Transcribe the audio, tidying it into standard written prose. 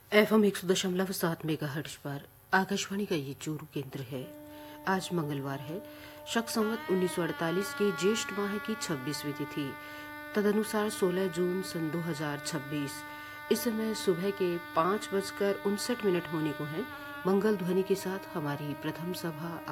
FM 100.7 megahertz पर आकाशवाणी का ये चूरू केंद्र है। आज मंगलवार है, शक संवत 1948 के ज्येष्ठ माह की 26वीं तिथि, तदनुसार 16 जून सन 2026। इस समय सुबह के 5:59 होने को हैं। मंगल ध्वनि के साथ हमारी प्रथम सभा